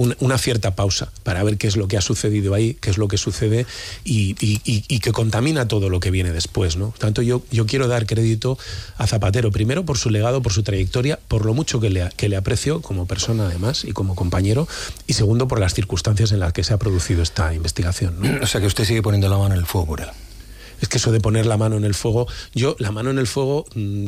una cierta pausa para ver qué es lo que ha sucedido ahí, qué es lo que sucede y que contamina todo lo que viene después, ¿no? Por tanto, yo quiero dar crédito a Zapatero, primero por su legado, por su trayectoria, por lo mucho que le aprecio como persona además y como compañero, y segundo por las circunstancias en las que se ha producido esta investigación, ¿no? O sea que usted sigue poniendo la mano en el fuego por él. Es que eso de poner la mano en el fuego, la mano en el fuego,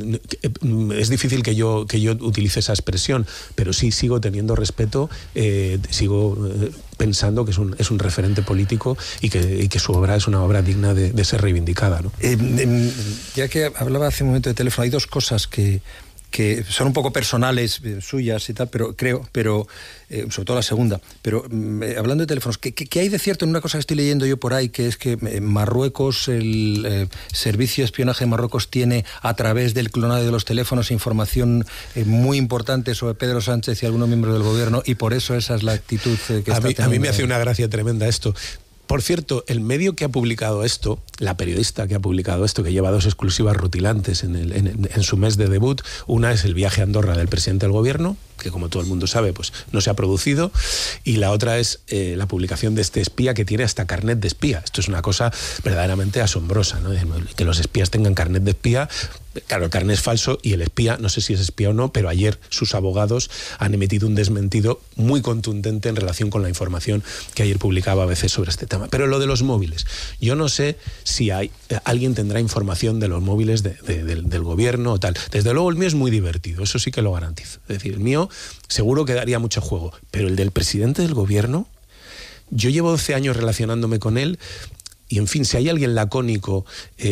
es difícil que yo utilice esa expresión, pero sí sigo teniendo respeto, sigo pensando que es un referente político y que su obra es una obra digna de ser reivindicada, ¿no? Ya que hablaba hace un momento de teléfono, hay dos cosas que son un poco personales, suyas y tal, pero sobre todo la segunda. Pero hablando de teléfonos, ¿qué hay de cierto en una cosa que estoy leyendo yo por ahí, que es que Marruecos, el servicio de espionaje de Marruecos tiene a través del clonado de los teléfonos información muy importante sobre Pedro Sánchez y algunos miembros del gobierno, y por eso esa es la actitud que está teniendo? A mí me hace una gracia tremenda esto. Por cierto, el medio que ha publicado esto, la periodista que ha publicado esto, que lleva 2 exclusivas rutilantes en su mes de debut, una es el viaje a Andorra del presidente del gobierno, que como todo el mundo sabe, pues no se ha producido, y la otra es la publicación de este espía que tiene hasta carnet de espía. Esto es una cosa verdaderamente asombrosa, ¿no? Que los espías tengan carnet de espía. Claro, el carnet es falso y el espía, no sé si es espía o no, pero ayer sus abogados han emitido un desmentido muy contundente en relación con la información que ayer publicaba ABC sobre este tema. Pero lo de los móviles, yo no sé si alguien tendrá información de los móviles del gobierno o tal. Desde luego el mío es muy divertido, eso sí que lo garantizo. Es decir, el mío seguro que daría mucho juego, pero el del presidente del gobierno, yo llevo 12 años relacionándome con él. Y en fin, si hay alguien lacónico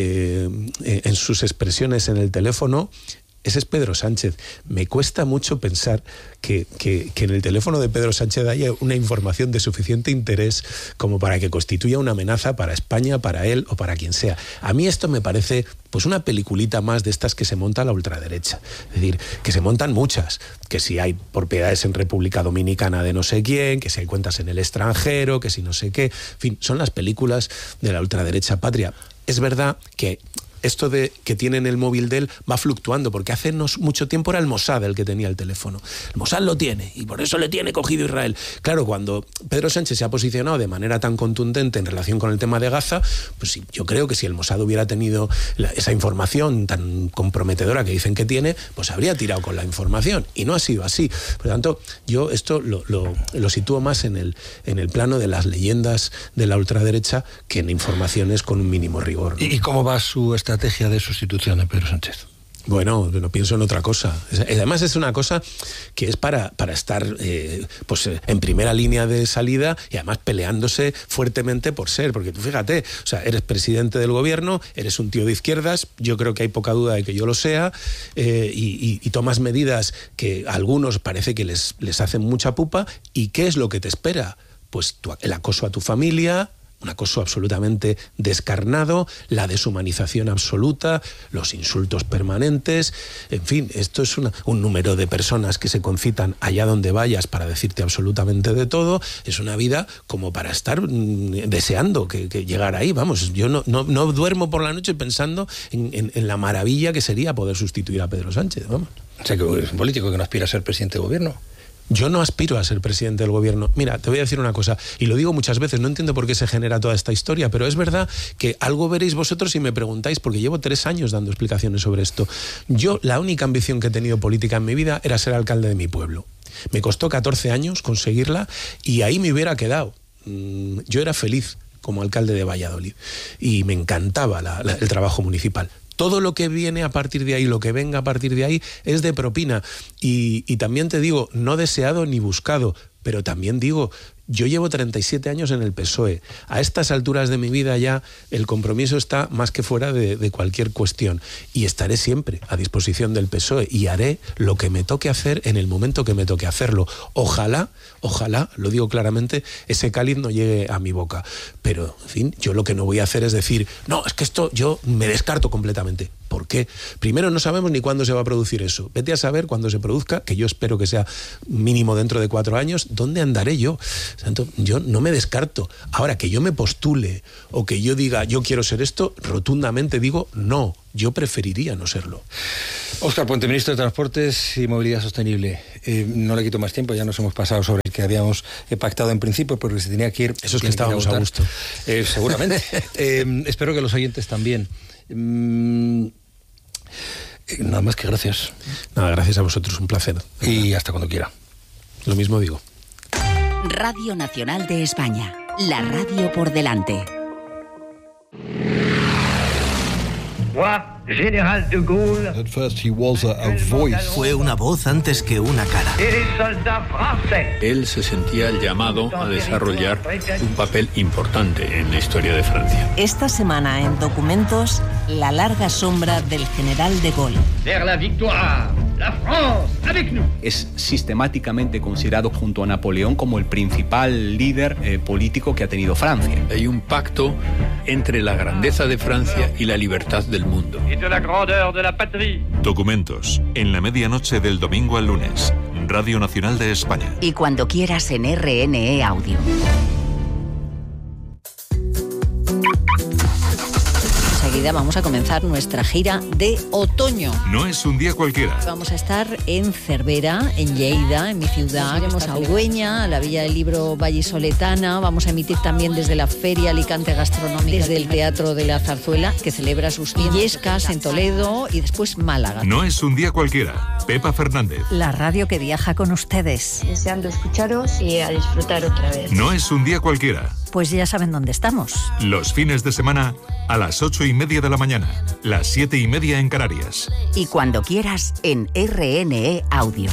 en sus expresiones en el teléfono, ese es Pedro Sánchez. Me cuesta mucho pensar que en el teléfono de Pedro Sánchez haya una información de suficiente interés como para que constituya una amenaza para España, para él o para quien sea. A mí esto me parece pues una peliculita más de estas que se monta la ultraderecha. Es decir, que se montan muchas, que si hay propiedades en República Dominicana de no sé quién, que si hay cuentas en el extranjero, que si no sé qué. En fin, son las películas de la ultraderecha patria. Es verdad que esto de que tienen el móvil de él va fluctuando, porque hace no mucho tiempo era el Mossad el que tenía el teléfono. El Mossad lo tiene y por eso le tiene cogido Israel. Claro, cuando Pedro Sánchez se ha posicionado de manera tan contundente en relación con el tema de Gaza, pues sí, yo creo que si el Mossad hubiera tenido esa información tan comprometedora que dicen que tiene, pues habría tirado con la información, y no ha sido así. Por lo tanto, yo esto lo sitúo más en el plano de las leyendas de la ultraderecha que en informaciones con un mínimo rigor, ¿no? ¿Y cómo va su estrategia de sustitución de Pedro Sánchez? Bueno, pienso en otra cosa. Además es una cosa que es para estar en primera línea de salida y además peleándose fuertemente por ser, porque tú fíjate, o sea, eres presidente del gobierno, eres un tío de izquierdas, yo creo que hay poca duda de que yo lo sea, y tomas medidas que a algunos parece que les hacen mucha pupa. ¿Y qué es lo que te espera? Pues el acoso a tu familia, un acoso absolutamente descarnado, la deshumanización absoluta, los insultos permanentes, en fin, esto es un número de personas que se concitan allá donde vayas para decirte absolutamente de todo. Es una vida como para estar deseando que llegar ahí, vamos. Yo no duermo por la noche pensando en la maravilla que sería poder sustituir a Pedro Sánchez, vamos. O sea, que es un político que no aspira a ser presidente de gobierno. Yo no aspiro a ser presidente del gobierno. Mira, te voy a decir una cosa, y lo digo muchas veces, no entiendo por qué se genera toda esta historia, pero es verdad que algo veréis vosotros si me preguntáis, porque llevo 3 años dando explicaciones sobre esto. Yo, la única ambición que he tenido política en mi vida era ser alcalde de mi pueblo. Me costó 14 años conseguirla y ahí me hubiera quedado. Yo era feliz como alcalde de Valladolid y me encantaba el trabajo municipal. Todo lo que viene a partir de ahí, lo que venga a partir de ahí, es de propina. Y también te digo, no deseado ni buscado, pero también digo, yo llevo 37 años en el PSOE. A estas alturas de mi vida ya el compromiso está más que fuera de cualquier cuestión. Y estaré siempre a disposición del PSOE y haré lo que me toque hacer en el momento que me toque hacerlo. Ojalá, lo digo claramente, ese cáliz no llegue a mi boca. Pero, en fin, yo lo que no voy a hacer es decir, no, es que esto yo me descarto completamente. ¿Por qué? Primero, no sabemos ni cuándo se va a producir eso. Vete a saber cuándo se produzca, que yo espero que sea mínimo dentro de 4 años, ¿dónde andaré yo? Santo, yo no me descarto. Ahora, que yo me postule o que yo diga, yo quiero ser esto, rotundamente digo, no. Yo preferiría no serlo. Óscar Puente, ministro de Transportes y Movilidad Sostenible. No le quito más tiempo, ya nos hemos pasado sobre el que habíamos pactado en principio, porque se tenía que ir. Eso es que estábamos a gusto. Seguramente. Espero que los oyentes también. Nada más que gracias. Nada, gracias a vosotros, un placer. Y hasta cuando quiera. Lo mismo digo. Radio Nacional de España, la radio por delante. General de Gaulle. At first he was a voice. Fue una voz antes que una cara. Él se sentía llamado a desarrollar un papel importante en la historia de Francia. Esta semana en Documentos, la larga sombra del general de Gaulle. Vers la victoire, la France, avec nous. Es sistemáticamente considerado junto a Napoleón como el principal líder político que ha tenido Francia. Hay un pacto entre la grandeza de Francia y la libertad del mundo. Et de la grandeur de la patrie. Documentos, en la medianoche del domingo al lunes. Radio Nacional de España. Y cuando quieras en RNE Audio. Enseguida vamos a comenzar nuestra gira de otoño. No es un día cualquiera. Vamos a estar en Cervera, en Lleida, en mi ciudad. Iremos a Ugüeña, a la Villa del Libro Vallisoletana. Vamos a emitir también desde la Feria Alicante Gastronómica, desde el Teatro de la Zarzuela, que celebra sus Illescas en Toledo, y después Málaga. No es un día cualquiera. Pepa Fernández. La radio que viaja con ustedes. Deseando escucharos y a disfrutar otra vez. No es un día cualquiera. Pues ya saben dónde estamos. Los fines de semana a las 8:30 de la mañana, las 7:30 en Canarias. Y cuando quieras en RNE Audio.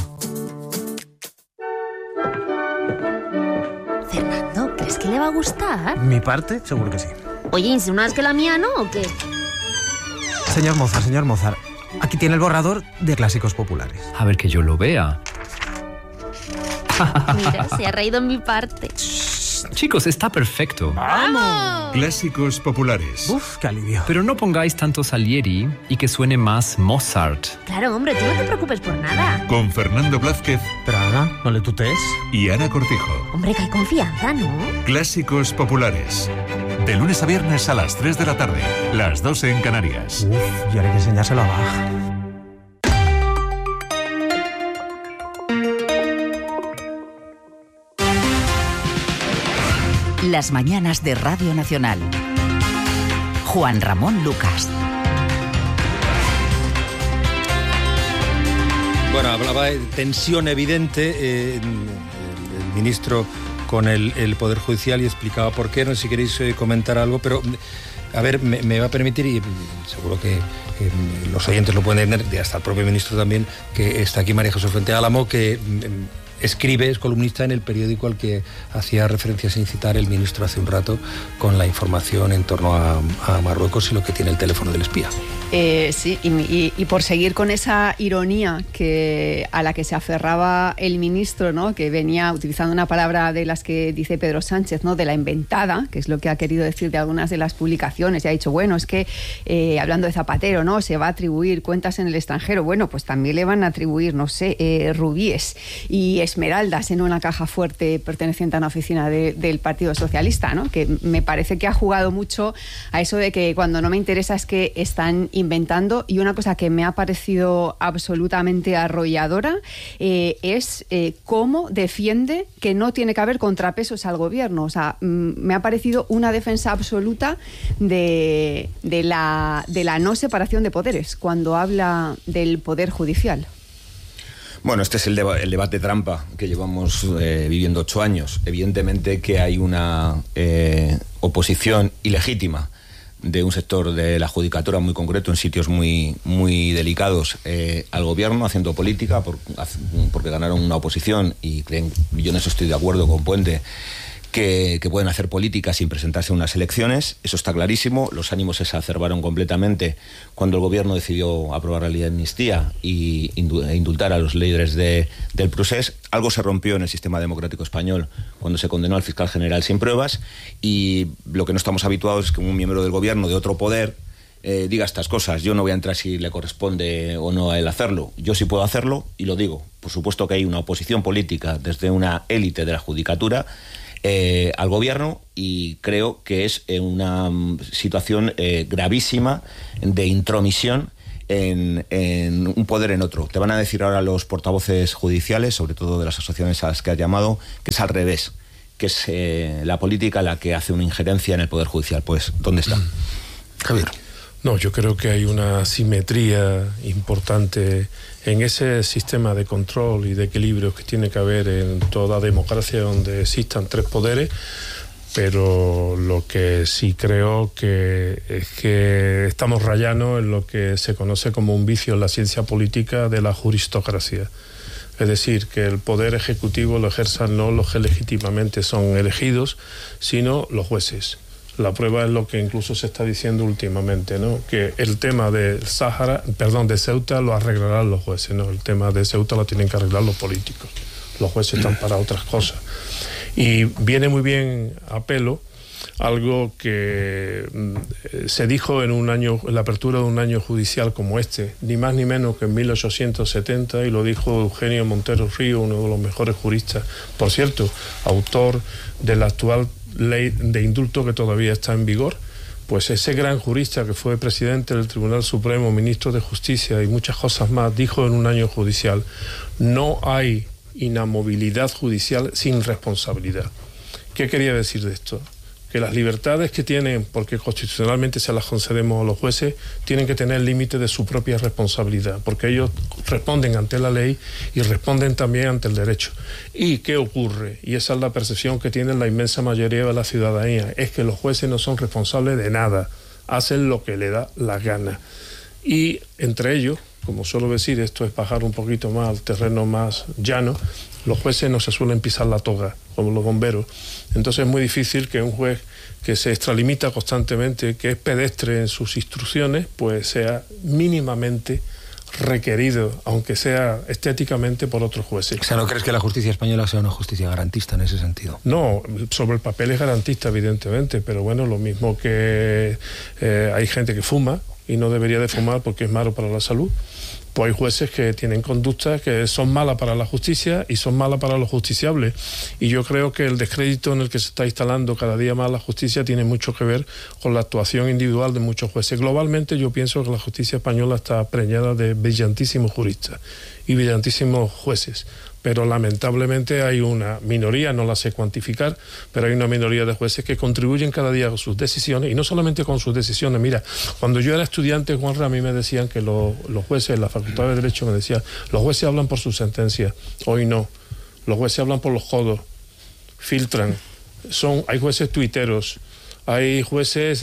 Fernando, ¿crees que le va a gustar? Mi parte, seguro que sí. Oye, ¿insinúas que la mía no o qué? Señor Mozart, aquí tiene el borrador de Clásicos Populares. A ver que yo lo vea. Mira, se ha reído en mi parte. Chicos, está perfecto. ¡Vamos! Clásicos Populares. Uf, qué alivio. Pero no pongáis tanto Salieri y que suene más Mozart. Claro, hombre, tú no te preocupes por nada. Con Fernando Blázquez Pero Ana, no le tutees. y Ana Cortijo. Hombre, que hay confianza, ¿no? Clásicos Populares. De lunes a viernes a las 3 de la tarde, las 12 en Canarias. Uf, y ahora hay que enseñárselo a Bach. Las mañanas de Radio Nacional. Juan Ramón Lucas. Bueno, hablaba de tensión evidente el ministro con el Poder Judicial y explicaba por qué. No sé si queréis comentar algo, pero a ver, me va a permitir, y seguro que los oyentes lo pueden entender, y hasta el propio ministro también, que está aquí María José Fuente Álamo, que escribe, es columnista en el periódico al que hacía referencia sin citar el ministro hace un rato, con la información en torno a Marruecos y lo que tiene el teléfono del espía. Sí, y por seguir con esa ironía a la que se aferraba el ministro, ¿no?, que venía utilizando una palabra de las que dice Pedro Sánchez, ¿no?, de la inventada, que es lo que ha querido decir de algunas de las publicaciones, y ha dicho, bueno, es que hablando de Zapatero, ¿no?, se va a atribuir cuentas en el extranjero. Bueno, pues también le van a atribuir, no sé, rubíes y esmeraldas en una caja fuerte perteneciente a una oficina del Partido Socialista, ¿no?, que me parece que ha jugado mucho a eso de que cuando no me interesa es que están inventando. Y una cosa que me ha parecido absolutamente arrolladora es cómo defiende que no tiene que haber contrapesos al gobierno. O sea, me ha parecido una defensa absoluta de la no separación de poderes cuando habla del Poder Judicial. Bueno, este es el debate trampa que llevamos viviendo 8 años. Evidentemente que hay una oposición ilegítima de un sector de la judicatura muy concreto, en sitios muy, muy delicados, al gobierno, haciendo política, porque ganaron una oposición y creen, yo en eso estoy de acuerdo con Puente, que pueden hacer política sin presentarse a unas elecciones. Eso está clarísimo. Los ánimos se exacerbaron completamente cuando el gobierno decidió aprobar la ley de amnistía e indultar a los líderes del procés. Algo se rompió en el sistema democrático español cuando se condenó al fiscal general sin pruebas, y lo que no estamos habituados es que un miembro del gobierno de otro poder diga estas cosas. Yo no voy a entrar si le corresponde o no a él hacerlo. Yo sí puedo hacerlo y lo digo. Por supuesto que hay una oposición política desde una élite de la judicatura al gobierno, y creo que es una situación gravísima de intromisión en un poder en otro. Te van a decir ahora los portavoces judiciales, sobre todo de las asociaciones a las que has llamado, que es al revés, que es la política la que hace una injerencia en el poder judicial. Pues, ¿dónde está? Javier. No, yo creo que hay una simetría importante en ese sistema de control y de equilibrio que tiene que haber en toda democracia donde existan tres poderes, pero lo que sí creo que es que estamos rayando en lo que se conoce como un vicio en la ciencia política de la juristocracia. Es decir, que el poder ejecutivo lo ejerzan no los que legítimamente son elegidos, sino los jueces. La prueba es lo que incluso se está diciendo últimamente, ¿no? Que el tema de Ceuta lo arreglarán los jueces, ¿no? El tema de Ceuta lo tienen que arreglar los políticos. Los jueces están para otras cosas. Y viene muy bien a pelo algo que se dijo en la apertura de un año judicial como este, ni más ni menos que en 1870, y lo dijo Eugenio Montero Río, uno de los mejores juristas, por cierto, autor de la actual ley de indulto que todavía está en vigor. Pues ese gran jurista que fue presidente del Tribunal Supremo, ministro de Justicia y muchas cosas más, dijo en un año judicial: no hay inamovilidad judicial sin responsabilidad. ¿Qué quería decir de esto? Que las libertades que tienen, porque constitucionalmente se las concedemos a los jueces, tienen que tener límite de su propia responsabilidad, porque ellos responden ante la ley y responden también ante el derecho. ¿Y qué ocurre? Y esa es la percepción que tiene la inmensa mayoría de la ciudadanía, es que los jueces no son responsables de nada, hacen lo que le da la gana. Y entre ellos, como suelo decir, esto es bajar un poquito más al terreno más llano, los jueces no se suelen pisar la toga, como los bomberos. Entonces es muy difícil que un juez que se extralimita constantemente, que es pedestre en sus instrucciones, pues sea mínimamente requerido, aunque sea estéticamente, por otros jueces. O sea, ¿no crees que la justicia española sea una justicia garantista en ese sentido? No, sobre el papel es garantista, evidentemente, pero bueno, lo mismo que hay gente que fuma y no debería de fumar porque es malo para la salud. Pues hay jueces que tienen conductas que son malas para la justicia y son malas para los justiciables. Y yo creo que el descrédito en el que se está instalando cada día más la justicia tiene mucho que ver con la actuación individual de muchos jueces. Globalmente yo pienso que la justicia española está preñada de brillantísimos juristas y brillantísimos jueces. Pero lamentablemente hay una minoría, no la sé cuantificar, pero hay una minoría de jueces que contribuyen cada día con sus decisiones, y no solamente con sus decisiones. Mira, cuando yo era estudiante, Juanra, a mí me decían que los jueces, la Facultad de Derecho me decían, los jueces hablan por sus sentencias. Hoy no, los jueces hablan por los codos, filtran, hay jueces tuiteros, hay jueces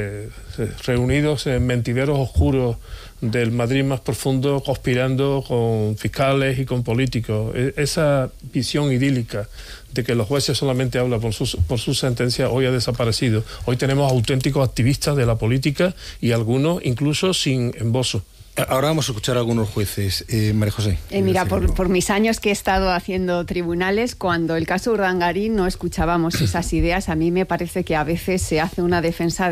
reunidos en mentideros oscuros del Madrid más profundo, conspirando con fiscales y con políticos. Esa visión idílica de que los jueces solamente hablan por sus sentencias hoy ha desaparecido. Hoy tenemos auténticos activistas de la política y algunos incluso sin embozo. Ahora vamos a escuchar a algunos jueces. María José. Mira, por mis años que he estado haciendo tribunales, cuando el caso Urdangarín no escuchábamos esas ideas, a mí me parece que a veces se hace una defensa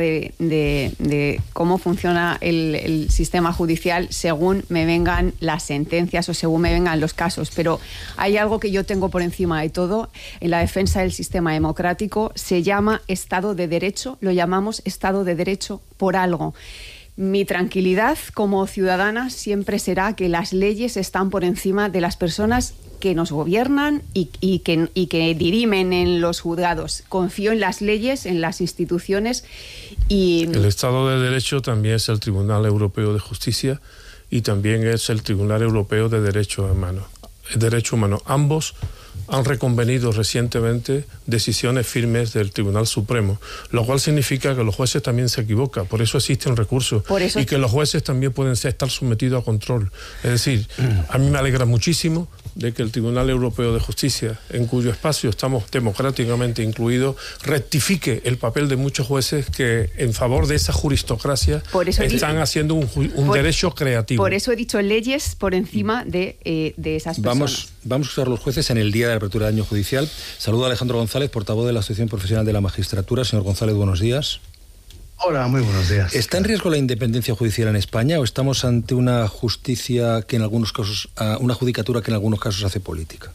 de cómo funciona el sistema judicial según me vengan las sentencias o según me vengan los casos. Pero hay algo que yo tengo por encima de todo en la defensa del sistema democrático, se llama Estado de Derecho, lo llamamos Estado de Derecho por algo. Mi tranquilidad como ciudadana siempre será que las leyes están por encima de las personas que nos gobiernan y que dirimen en los juzgados. Confío en las leyes, en las instituciones y... El Estado de Derecho también es el Tribunal Europeo de Justicia y también es el Tribunal Europeo de Derecho Humano. Ambos han reconvenido recientemente decisiones firmes del Tribunal Supremo, lo cual significa que los jueces también se equivocan, por eso existen recursos y que los jueces también pueden estar sometidos a control. Es decir, a mí me alegra muchísimo de que el Tribunal Europeo de Justicia, en cuyo espacio estamos democráticamente incluidos, rectifique el papel de muchos jueces que en favor de esa juristocracia están haciendo un derecho creativo. Por eso he dicho leyes por encima de esas personas. Vamos a usar los jueces en el día de la apertura de año judicial. Saludo a Alejandro González, portavoz de la Asociación Profesional de la Magistratura. Señor González, buenos días. Hola, muy buenos días. ¿Está en riesgo la independencia judicial en España o estamos ante una justicia que en algunos casos, una judicatura que en algunos casos hace política?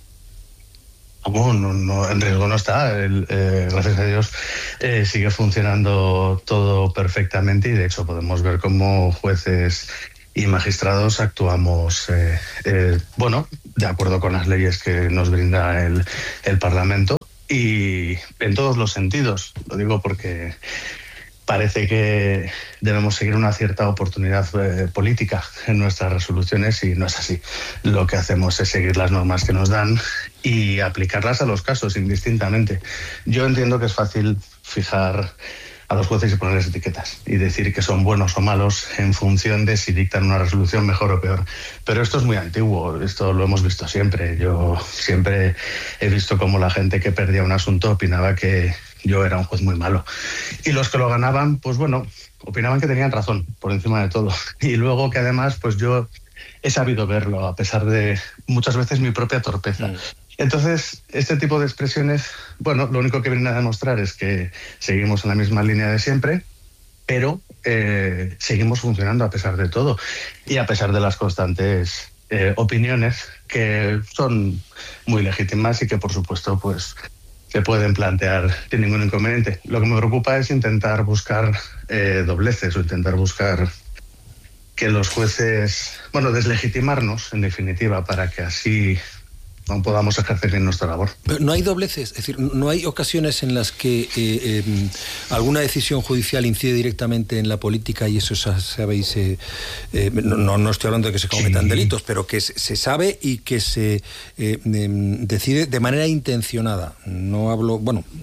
No, en riesgo no está. Gracias a Dios sigue funcionando todo perfectamente y de hecho podemos ver cómo jueces y magistrados actuamos, de acuerdo con las leyes que nos brinda el Parlamento y en todos los sentidos. Lo digo porque parece que debemos seguir una cierta oportunidad política en nuestras resoluciones y no es así. Lo que hacemos es seguir las normas que nos dan y aplicarlas a los casos indistintamente. Yo entiendo que es fácil fijar a los jueces y ponerles etiquetas y decir que son buenos o malos en función de si dictan una resolución mejor o peor. Pero esto es muy antiguo, esto lo hemos visto siempre. Yo siempre he visto cómo la gente que perdía un asunto opinaba que yo era un juez muy malo. Y los que lo ganaban, pues bueno, opinaban que tenían razón por encima de todo. Y luego que además, pues yo he sabido verlo a pesar de muchas veces mi propia torpeza. Entonces, este tipo de expresiones, bueno, lo único que vienen a demostrar es que seguimos en la misma línea de siempre, pero seguimos funcionando a pesar de todo y a pesar de las constantes opiniones que son muy legítimas y que, por supuesto, pues se pueden plantear sin ningún inconveniente. Lo que me preocupa es intentar buscar dobleces o intentar buscar que los jueces, bueno, deslegitimarnos, en definitiva, para que así no podamos ejercer bien nuestra labor. Pero no hay dobleces, es decir, no hay ocasiones en las que alguna decisión judicial incide directamente en la política y eso sabéis, no estoy hablando de que se cometan delitos, pero que se sabe y que se decide de manera intencionada. Hablo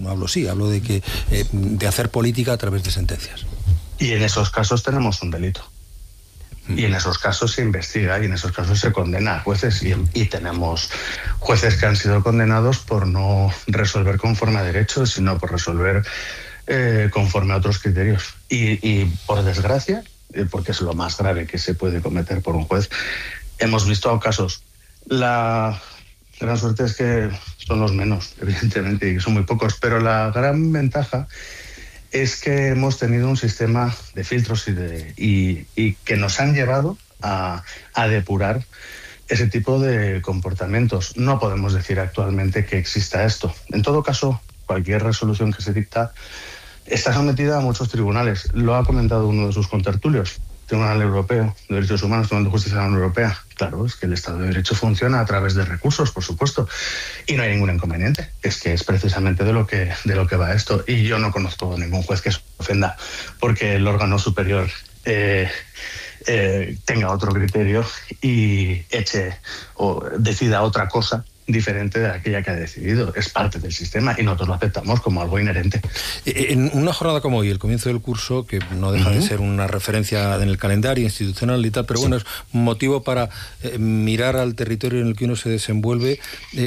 de hacer política a través de sentencias. Y en esos casos tenemos un delito. Y en esos casos se investiga y en esos casos se condena a jueces y tenemos jueces que han sido condenados por no resolver conforme a derecho, sino por resolver conforme a otros criterios. Y por desgracia, porque es lo más grave que se puede cometer por un juez, hemos visto casos. La gran suerte es que son los menos, evidentemente, y que son muy pocos, pero la gran ventaja es que hemos tenido un sistema de filtros y que nos han llevado a depurar ese tipo de comportamientos. No podemos decir actualmente que exista esto. En todo caso, cualquier resolución que se dicta está sometida a muchos tribunales. Lo ha comentado uno de sus contertulios. Tribunal Europeo de Derechos Humanos, Tribunal de Justicia de la Unión Europea. Claro, es que el Estado de Derecho funciona a través de recursos, por supuesto, y no hay ningún inconveniente. Es que es precisamente de lo que va esto. Y yo no conozco ningún juez que se ofenda porque el órgano superior tenga otro criterio y eche o decida otra cosa diferente de aquella que ha decidido. Es parte del sistema y nosotros lo aceptamos como algo inherente. En una jornada como hoy, el comienzo del curso, que no deja de ser una referencia en el calendario institucional y tal, pero bueno, es un motivo para mirar al territorio en el que uno se desenvuelve.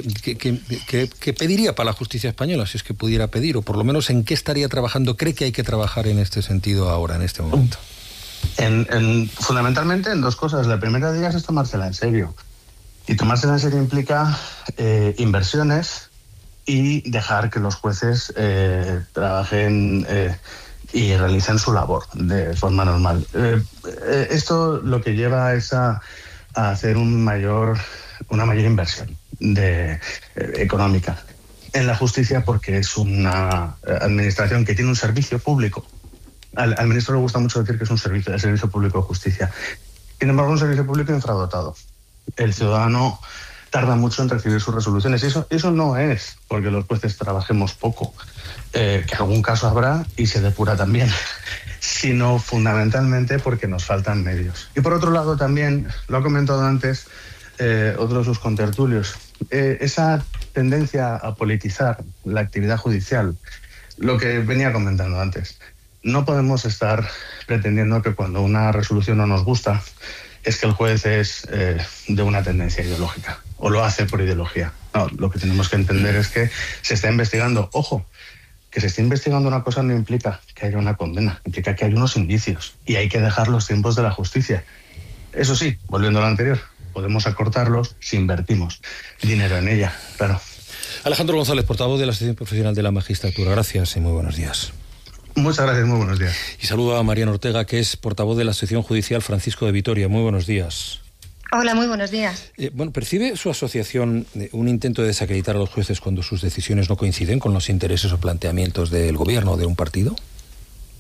¿Qué pediría para la justicia española, si es que pudiera pedir, o por lo menos en qué estaría trabajando? ¿Cree que hay que trabajar en este sentido ahora, en este momento? Fundamentalmente en dos cosas. La primera de ellas es tomársela en serio. Y tomársela en serio implica inversiones y dejar que los jueces trabajen y realicen su labor de forma normal. Esto lo que lleva es a hacer una mayor inversión económica en la justicia, porque es una administración que tiene un servicio público. Al ministro le gusta mucho decir que es un servicio, el servicio público de justicia. Sin embargo, un servicio público infradotado. El ciudadano tarda mucho en recibir sus resoluciones. Eso no es porque los jueces trabajemos poco, que algún caso habrá y se depura también, sino fundamentalmente porque nos faltan medios. Y por otro lado también, lo ha comentado antes otro de sus contertulios, esa tendencia a politizar la actividad judicial, lo que venía comentando antes. No podemos estar pretendiendo que cuando una resolución no nos gusta es que el juez es de una tendencia ideológica o lo hace por ideología. No, lo que tenemos que entender es que se está investigando. Ojo, que se esté investigando una cosa no implica que haya una condena, implica que hay unos indicios y hay que dejar los tiempos de la justicia. Eso sí, volviendo a lo anterior, podemos acortarlos si invertimos dinero en ella, claro. Alejandro González, portavoz de la Asociación Profesional de la Magistratura. Gracias y muy buenos días. Muchas gracias, muy buenos días. Y saludo a Mariana Ortega, que es portavoz de la Asociación Judicial Francisco de Vitoria. Muy buenos días. Hola, muy buenos días. ¿Percibe su asociación un intento de desacreditar a los jueces cuando sus decisiones no coinciden con los intereses o planteamientos del gobierno o de un partido?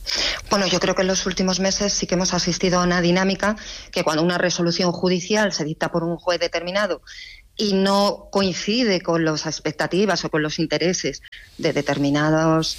Bueno, yo creo que en los últimos meses sí que hemos asistido a una dinámica que cuando una resolución judicial se dicta por un juez determinado y no coincide con las expectativas o con los intereses de determinados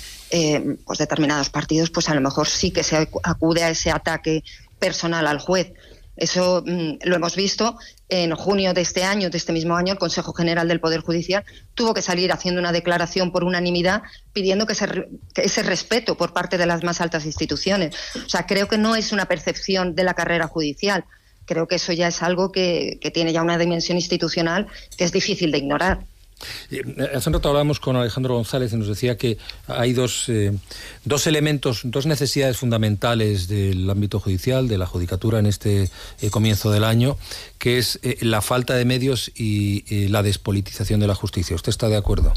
partidos, pues a lo mejor sí que se acude a ese ataque personal al juez. Eso lo hemos visto. En junio de este mismo año, el Consejo General del Poder Judicial tuvo que salir haciendo una declaración por unanimidad pidiendo que ese respeto por parte de las más altas instituciones. O sea, creo que no es una percepción de la carrera judicial. Creo que eso ya es algo que tiene ya una dimensión institucional que es difícil de ignorar. Hace un rato hablábamos con Alejandro González y nos decía que hay dos elementos, dos necesidades fundamentales del ámbito judicial, de la judicatura en este comienzo del año, que es la falta de medios y la despolitización de la justicia. ¿Usted está de acuerdo?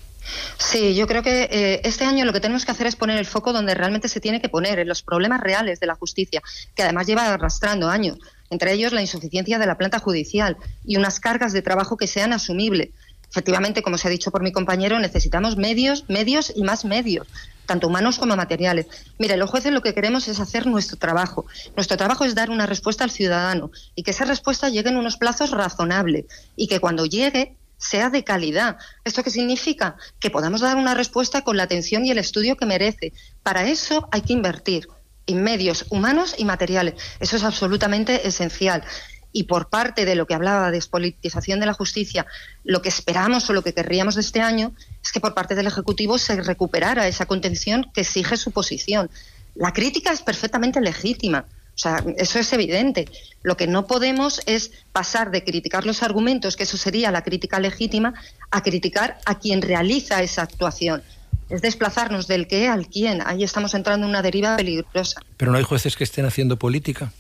Sí, yo creo que este año lo que tenemos que hacer es poner el foco donde realmente se tiene que poner, en los problemas reales de la justicia, que además lleva arrastrando años, entre ellos la insuficiencia de la planta judicial y unas cargas de trabajo que sean asumibles. Efectivamente, como se ha dicho por mi compañero, necesitamos medios y más medios, tanto humanos como materiales. Mire, los jueces lo que queremos es hacer nuestro trabajo. Nuestro trabajo es dar una respuesta al ciudadano y que esa respuesta llegue en unos plazos razonables y que cuando llegue sea de calidad. ¿Esto qué significa? Que podamos dar una respuesta con la atención y el estudio que merece. Para eso hay que invertir en medios humanos y materiales. Eso es absolutamente esencial. Y por parte de lo que hablaba de despolitización de la justicia, lo que esperamos o lo que querríamos de este año es que por parte del Ejecutivo se recuperara esa contención que exige su posición. La crítica es perfectamente legítima, o sea, eso es evidente. Lo que no podemos es pasar de criticar los argumentos, que eso sería la crítica legítima, a criticar a quien realiza esa actuación. Es desplazarnos del qué al quién. Ahí estamos entrando en una deriva peligrosa. Pero no hay jueces que estén haciendo política.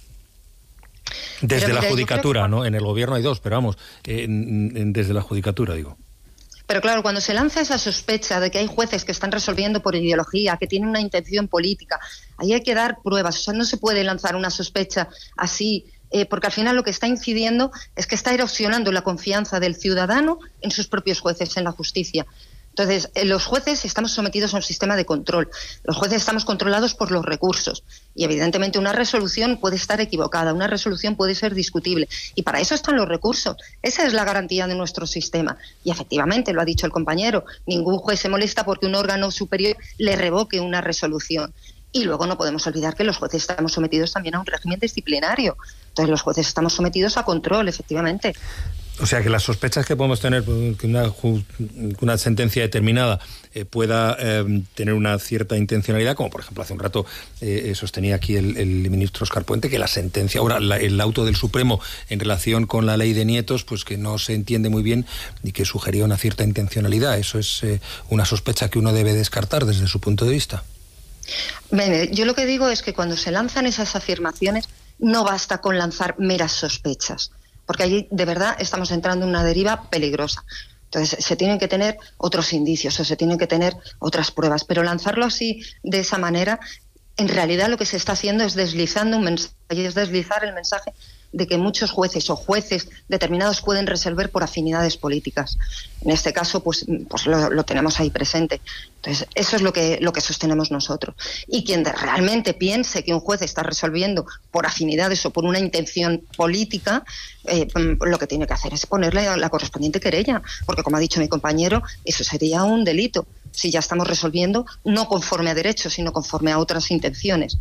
Desde la judicatura, ¿no? En el gobierno hay dos, pero vamos, desde la judicatura, digo. Pero claro, cuando se lanza esa sospecha de que hay jueces que están resolviendo por ideología, que tienen una intención política, ahí hay que dar pruebas. O sea, no se puede lanzar una sospecha así, porque al final lo que está incidiendo es que está erosionando la confianza del ciudadano en sus propios jueces, en la justicia. Entonces, los jueces estamos sometidos a un sistema de control. Los jueces estamos controlados por los recursos. Y evidentemente una resolución puede estar equivocada, una resolución puede ser discutible. Y para eso están los recursos. Esa es la garantía de nuestro sistema. Y efectivamente, lo ha dicho el compañero, ningún juez se molesta porque un órgano superior le revoque una resolución. Y luego no podemos olvidar que los jueces estamos sometidos también a un régimen disciplinario. Entonces los jueces estamos sometidos a control, efectivamente. O sea, que las sospechas que podemos tener que una sentencia determinada pueda tener una cierta intencionalidad, como por ejemplo hace un rato sostenía aquí el ministro Óscar Puente, que la sentencia, ahora el auto del Supremo en relación con la ley de nietos, pues que no se entiende muy bien y que sugería una cierta intencionalidad. ¿Eso es una sospecha que uno debe descartar desde su punto de vista? Bien, yo lo que digo es que cuando se lanzan esas afirmaciones no basta con lanzar meras sospechas, porque allí de verdad estamos entrando en una deriva peligrosa. Entonces se tienen que tener otros indicios o se tienen que tener otras pruebas, pero lanzarlo así, de esa manera, en realidad lo que se está haciendo es deslizando un mensaje, es deslizar el mensaje de que muchos jueces o jueces determinados pueden resolver por afinidades políticas. En este caso, pues lo tenemos ahí presente. Entonces, eso es lo que sostenemos nosotros. Y quien realmente piense que un juez está resolviendo por afinidades o por una intención política, lo que tiene que hacer es ponerle la correspondiente querella, porque como ha dicho mi compañero, eso sería un delito, si ya estamos resolviendo no conforme a derecho, sino conforme a otras intenciones.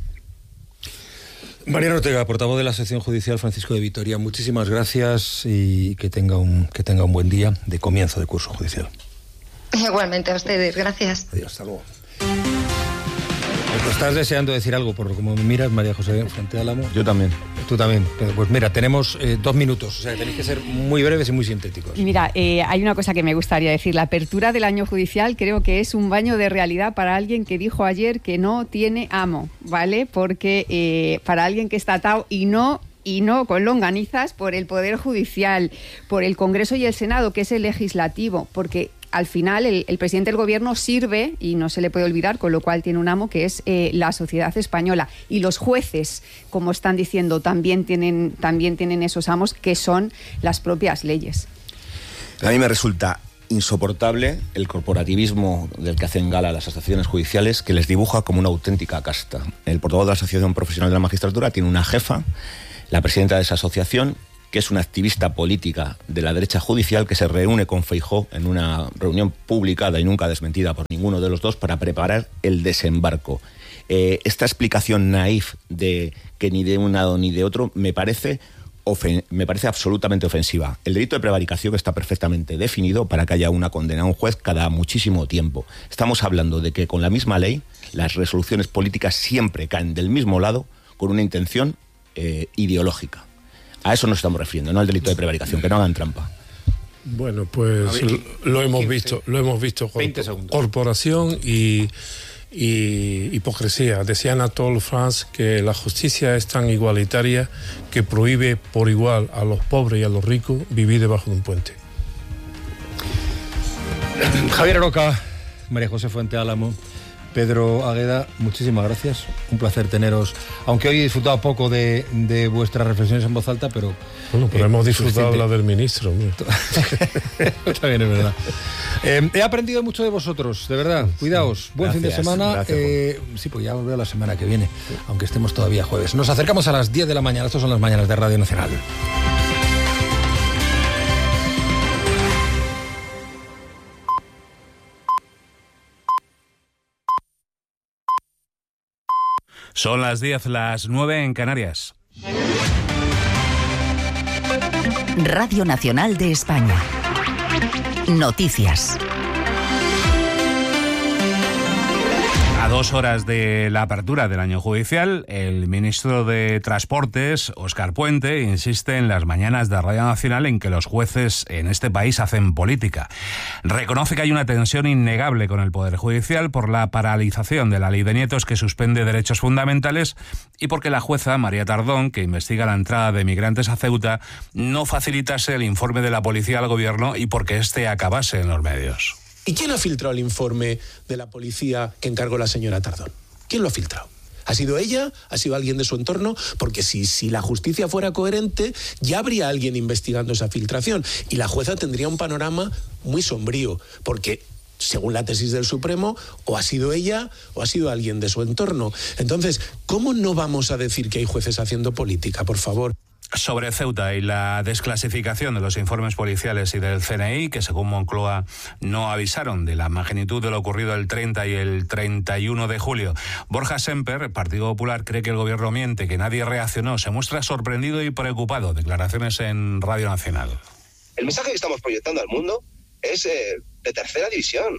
Mariano Ortega, portavoz de la sección judicial Francisco de Vitoria, muchísimas gracias y que tenga un buen día de comienzo de curso judicial. Igualmente a ustedes, gracias. Adiós, hasta luego. ¿Estás deseando decir algo por como me miras, María José, frente al amo? Yo también. Tú también. Pues mira, tenemos 2 minutos, o sea, tenéis que ser muy breves y muy sintéticos. Mira, hay una cosa que me gustaría decir. La apertura del año judicial creo que es un baño de realidad para alguien que dijo ayer que no tiene amo, ¿vale? Porque para alguien que está atado y no con longanizas por el Poder Judicial, por el Congreso y el Senado, que es el legislativo, porque al final el presidente del gobierno sirve, y no se le puede olvidar, con lo cual tiene un amo, que es la sociedad española. Y los jueces, como están diciendo, también tienen esos amos, que son las propias leyes. A mí me resulta insoportable el corporativismo del que hacen gala las asociaciones judiciales, que les dibuja como una auténtica casta. El portavoz de la Asociación Profesional de la Magistratura tiene una jefa, la presidenta de esa asociación, que es una activista política de la derecha judicial, que se reúne con Feijóo en una reunión publicada y nunca desmentida por ninguno de los dos para preparar el desembarco. Esta explicación naif de que ni de un lado ni de otro me parece absolutamente ofensiva. El delito de prevaricación está perfectamente definido para que haya una condena a un juez cada muchísimo tiempo. Estamos hablando de que con la misma ley las resoluciones políticas siempre caen del mismo lado con una intención ideológica. A eso nos estamos refiriendo, no al delito de prevaricación, que no hagan trampa. Bueno, pues lo hemos visto. Corporación y hipocresía. Decía Anatole France que la justicia es tan igualitaria que prohíbe por igual a los pobres y a los ricos vivir debajo de un puente. Javier Aroca, María José Fuente Álamo, Pedro Agueda, muchísimas gracias. Un placer teneros. Aunque hoy he disfrutado poco de vuestras reflexiones en voz alta, pero... Bueno, pero hemos disfrutado la del ministro. También es verdad. He aprendido mucho de vosotros, de verdad. Cuidaos. Buen fin de semana. Sí, pues ya os veo la semana que viene, aunque estemos todavía jueves. Nos acercamos a las 10 de la mañana. Estas son las mañanas de Radio Nacional. Son las 10, las 9 en Canarias. Radio Nacional de España. Noticias. A 2 horas de la apertura del año judicial, el ministro de Transportes, Óscar Puente, insiste en las mañanas de Radio Nacional en que los jueces en este país hacen política. Reconoce que hay una tensión innegable con el Poder Judicial por la paralización de la Ley de Nietos, que suspende derechos fundamentales, y porque la jueza María Tardón, que investiga la entrada de migrantes a Ceuta, no facilitase el informe de la policía al gobierno y porque éste acabase en los medios. ¿Y quién ha filtrado el informe de la policía que encargó la señora Tardón? ¿Quién lo ha filtrado? ¿Ha sido ella? ¿Ha sido alguien de su entorno? Porque si la justicia fuera coherente, ya habría alguien investigando esa filtración. Y la jueza tendría un panorama muy sombrío, porque según la tesis del Supremo, o ha sido ella o ha sido alguien de su entorno. Entonces, ¿cómo no vamos a decir que hay jueces haciendo política, por favor? Sobre Ceuta y la desclasificación de los informes policiales y del CNI, que según Moncloa no avisaron de la magnitud de lo ocurrido el 30 y el 31 de julio. Borja Semper, Partido Popular, cree que el gobierno miente, que nadie reaccionó. Se muestra sorprendido y preocupado. Declaraciones en Radio Nacional. El mensaje que estamos proyectando al mundo es de tercera división.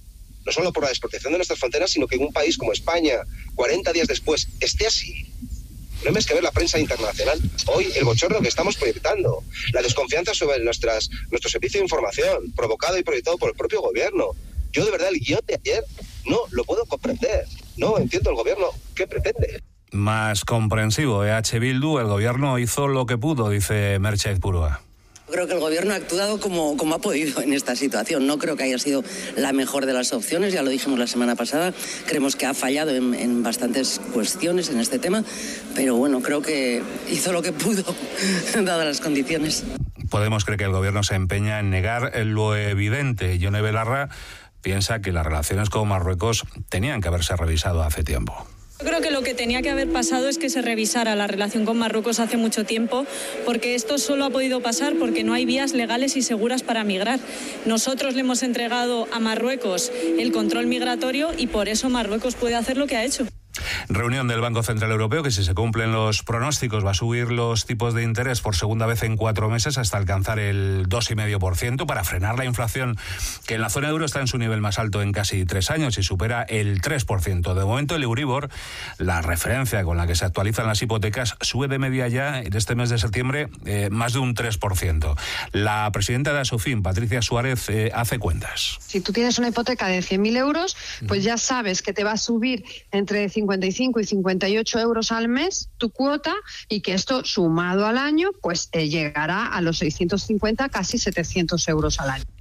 No solo por la desprotección de nuestras fronteras, sino que en un país como España, 40 días después, esté así. No hay más que ver la prensa internacional. Hoy, el bochorno que estamos proyectando, la desconfianza sobre nuestro servicio de información, provocado y proyectado por el propio gobierno. Yo, de verdad, el guión de ayer no lo puedo comprender. No entiendo el gobierno qué pretende. Más comprensivo, EH Bildu, el gobierno hizo lo que pudo, dice Merched Purua. Creo que el gobierno ha actuado como ha podido en esta situación. No creo que haya sido la mejor de las opciones, ya lo dijimos la semana pasada. Creemos que ha fallado en bastantes cuestiones en este tema, pero bueno, creo que hizo lo que pudo, dadas las condiciones. Podemos creer que el gobierno se empeña en negar lo evidente. Yone Belarra piensa que las relaciones con Marruecos tenían que haberse revisado hace tiempo. Yo creo que lo que tenía que haber pasado es que se revisara la relación con Marruecos hace mucho tiempo, porque esto solo ha podido pasar porque no hay vías legales y seguras para migrar. Nosotros le hemos entregado a Marruecos el control migratorio y por eso Marruecos puede hacer lo que ha hecho. Reunión del Banco Central Europeo, que si se cumplen los pronósticos va a subir los tipos de interés por segunda vez en 4 meses hasta alcanzar el 2,5% para frenar la inflación, que en la zona euro está en su nivel más alto en casi 3 años y supera el 3%. De momento el Euribor, la referencia con la que se actualizan las hipotecas, sube de media ya en este mes de septiembre más de un 3%. La presidenta de Asofin, Patricia Suárez, hace cuentas. Si tú tienes una hipoteca de 100.000 euros, pues ya sabes que te va a subir entre 55 y 58 euros al mes tu cuota y que esto sumado al año pues llegará a los 650, casi 700 euros al año.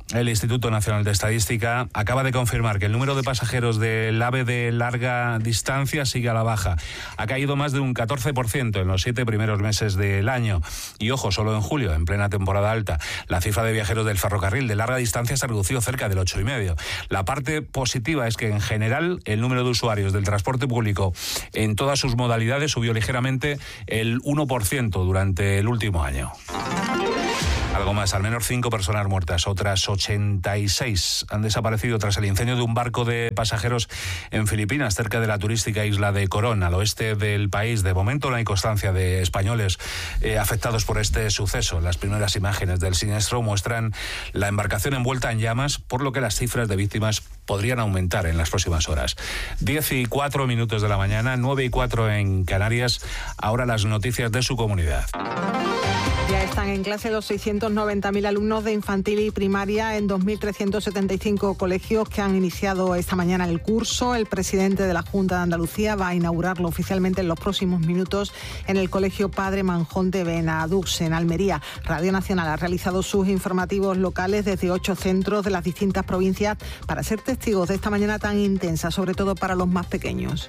El Instituto Nacional de Estadística acaba de confirmar que el número de pasajeros del AVE de larga distancia sigue a la baja. Ha caído más de un 14% en los 7 primeros meses del año. Y ojo, solo en julio, en plena temporada alta, la cifra de viajeros del ferrocarril de larga distancia se ha reducido cerca del 8,5%. La parte positiva es que en general el número de usuarios del transporte público en todas sus modalidades subió ligeramente el 1% durante el último año. Algo más, al menos 5 personas muertas, otras 86 han desaparecido tras el incendio de un barco de pasajeros en Filipinas, cerca de la turística isla de Corón, al oeste del país. De momento no hay constancia de españoles afectados por este suceso. Las primeras imágenes del siniestro muestran la embarcación envuelta en llamas, por lo que las cifras de víctimas podrían aumentar en las próximas horas. 10:04 de la mañana, 9:04 en Canarias. Ahora las noticias de su comunidad. Ya están en clase los 690.000 alumnos de infantil y primaria en 2.375 colegios que han iniciado esta mañana el curso. El presidente de la Junta de Andalucía va a inaugurarlo oficialmente en los próximos minutos en el Colegio Padre Manjón de Benadux, en Almería. Radio Nacional ha realizado sus informativos locales desde 8 centros de las distintas provincias para ser testigos de esta mañana tan intensa, sobre todo para los más pequeños.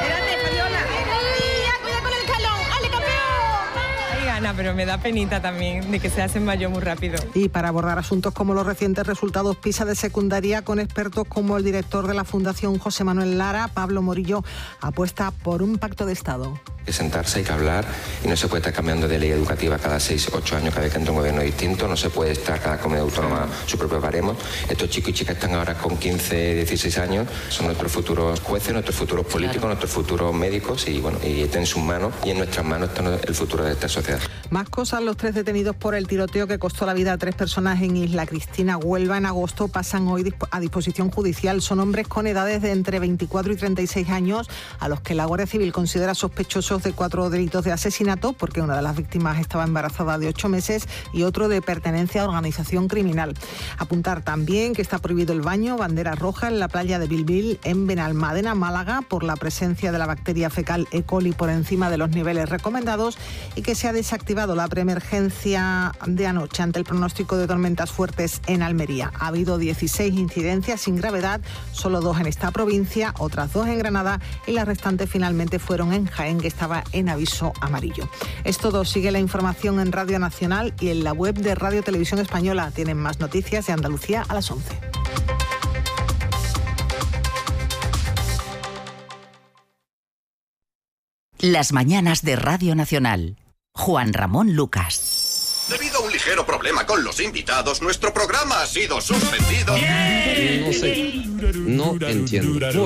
Pero me da penita también de que se hacen mayor muy rápido. Y para abordar asuntos como los recientes resultados PISA de secundaria, con expertos como el director de la Fundación José Manuel Lara, Pablo Morillo, apuesta por un pacto de Estado. Hay que sentarse, hay que hablar y no se puede estar cambiando de ley educativa cada 6, 8 años cada vez que entra un gobierno distinto, no se puede estar cada comunidad autónoma su propio baremo. Estos chicos y chicas están ahora con 15, 16 años, son nuestros futuros jueces, nuestros futuros políticos, nuestros futuros médicos y bueno, y está en sus manos y en nuestras manos está el futuro de esta sociedad. Más cosas, los 3 detenidos por el tiroteo que costó la vida a 3 personas en Isla Cristina, Huelva, en agosto, pasan hoy a disposición judicial. Son hombres con edades de entre 24 y 36 años, a los que la Guardia Civil considera sospechosos de 4 delitos de asesinato, porque una de las víctimas estaba embarazada de 8 meses, y otro de pertenencia a organización criminal. Apuntar también que está prohibido el baño, bandera roja, en la playa de Bilbil, en Benalmádena, Málaga, por la presencia de la bacteria fecal E. coli por encima de los niveles recomendados, y que se ha desactivado la preemergencia de anoche ante el pronóstico de tormentas fuertes en Almería. Ha habido 16 incidencias sin gravedad, solo 2 en esta provincia, otras 2 en Granada y las restantes finalmente fueron en Jaén, que estaba en aviso amarillo. Es todo. Sigue la información en Radio Nacional y en la web de Radio Televisión Española. Tienen más noticias de Andalucía a las 11. Las mañanas de Radio Nacional. Juan Ramón Lucas. Debido a un ligero problema con los invitados, nuestro programa ha sido suspendido. No sé, no entiendo.